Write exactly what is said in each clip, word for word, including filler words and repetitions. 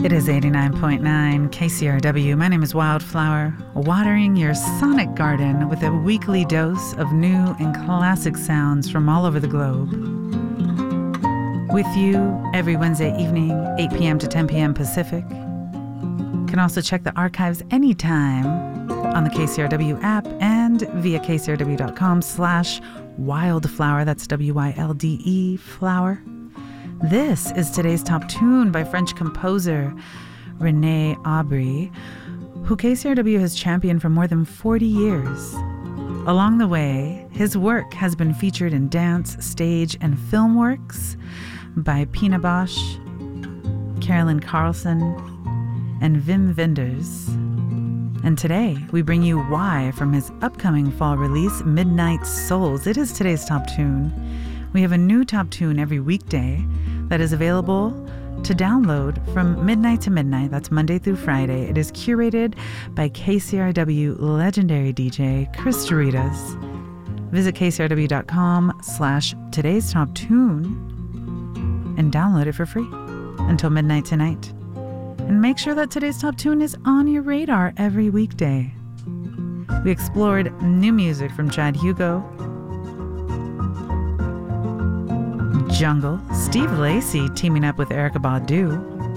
It is eighty-nine point nine K C R W. My name is Wildflower, watering your sonic garden with a weekly dose of new and classic sounds from all over the globe. With you every Wednesday evening, eight p.m. to ten p.m. Pacific. You can also check the archives anytime on the K C R W app and via kcrw.com slash wildflower. That's W Y L D E, flower. This is today's top tune by French composer René Aubry, who K C R W has championed for more than forty years. Along the way, his work has been featured in dance, stage, and film works by Pina Bausch, Carolyn Carlson, and Wim Wenders. And today, we bring you Why from his upcoming fall release, Midnight Souls. It is today's top tune. We have a new top tune every weekday that is available to download from midnight to midnight. That's Monday through Friday. It is curated by K C R W legendary D J Chris Doritas. Visit kcrw.com slash today's top tune and download it for free until midnight tonight. And make sure that today's top tune is on your radar every weekday. We explored new music from Chad Hugo, Jungle, Steve Lacy teaming up with Erykah Badu.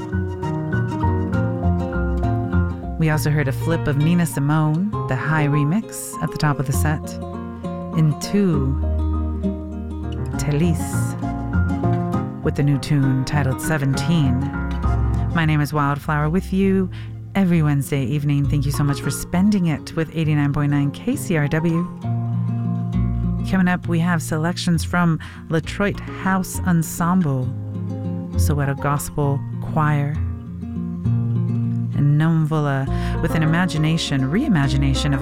We also heard a flip of Nina Simone, the High remix at the top of the set. Into Telis with the new tune titled seventeen. My name is Wildflower, with you every Wednesday evening. Thank you so much for spending it with eighty-nine point nine K C R W. Coming up, we have selections from Latroit House Ensemble, Soweto Gospel Choir, and Nomvola with an imagination, reimagination of